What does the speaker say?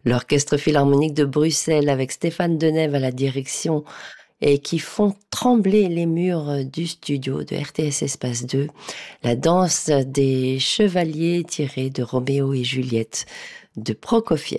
l'Orchestre Philharmonique de Bruxelles avec Stéphane Denève à la direction et qui font trembler les murs du studio de RTS Espace 2, la danse des chevaliers tirée de Roméo et Juliette de Prokofiev.